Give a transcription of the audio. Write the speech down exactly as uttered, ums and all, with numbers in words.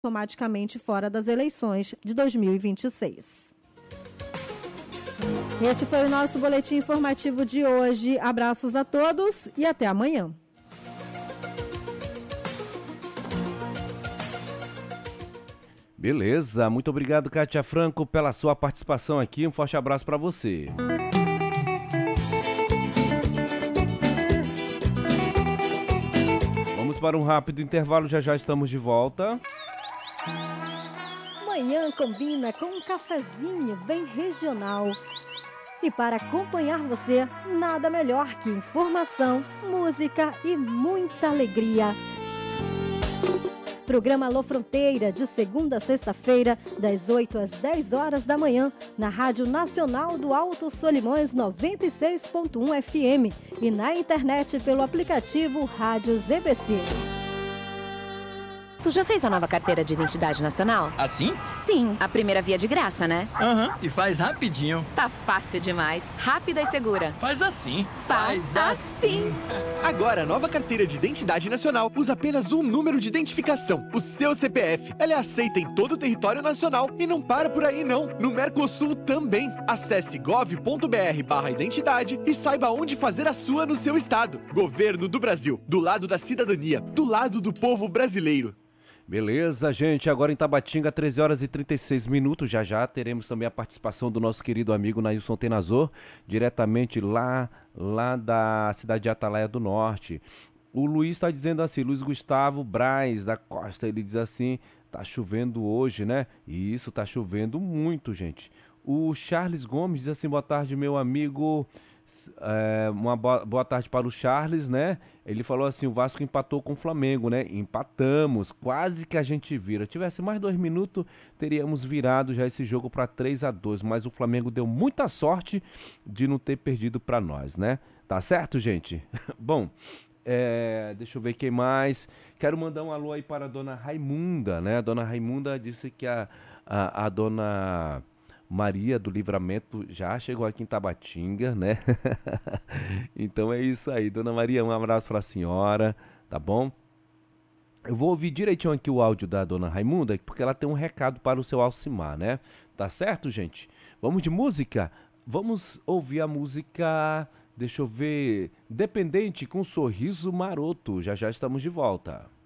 automaticamente fora das eleições de dois mil e vinte e seis. Esse foi o nosso boletim informativo de hoje. Abraços a todos e até amanhã. Beleza, muito obrigado, Kátia Franco, pela sua participação aqui. Um forte abraço para você. Vamos para um rápido intervalo, já já estamos de volta. Manhã combina com um cafezinho bem regional. E para acompanhar você, nada melhor que informação, música e muita alegria. Programa Alô Fronteira, de segunda a sexta-feira, das oito às dez horas da manhã, na Rádio Nacional do Alto Solimões noventa e seis ponto um F M e na internet pelo aplicativo Rádio Z B C. Tu já fez a nova carteira de identidade nacional? Assim? Sim, a primeira via de graça, né? Aham, uhum. E faz rapidinho. Tá fácil demais, rápida e segura. Faz assim. Faz, faz assim. Agora, a nova carteira de identidade nacional usa apenas um número de identificação, o seu C P F. Ela é aceita em todo o território nacional e não para por aí não. No Mercosul também. Acesse gov ponto br barra identidade e saiba onde fazer a sua no seu estado. Governo do Brasil, do lado da cidadania, do lado do povo brasileiro. Beleza, gente, agora em Tabatinga, treze horas e trinta e seis minutos, já já teremos também a participação do nosso querido amigo Nailson Tenazor, diretamente lá, lá da cidade de Atalaia do Norte. O Luiz está dizendo assim, Luiz Gustavo Braz da Costa, ele diz assim, tá chovendo hoje, né? E isso, tá chovendo muito, gente. O Charles Gomes diz assim, boa tarde, meu amigo... É, uma boa, boa tarde para o Charles, né? Ele falou assim, o Vasco empatou com o Flamengo, né? Empatamos, quase que a gente vira. Tivesse mais dois minutos, teríamos virado já esse jogo para três a dois, mas o Flamengo deu muita sorte de não ter perdido para nós, né? Tá certo, gente? Bom, é, deixa eu ver quem mais. Quero mandar um alô aí para a dona Raimunda, né? A dona Raimunda disse que a, a, a dona... Maria do Livramento já chegou aqui em Tabatinga, né? Então é isso aí, dona Maria, um abraço para a senhora, tá bom? Eu vou ouvir direitinho aqui o áudio da dona Raimunda, porque ela tem um recado para o seu Alcimar, né? Tá certo, gente? Vamos de música? Vamos ouvir a música, deixa eu ver, Dependente com Sorriso Maroto, já já estamos de volta.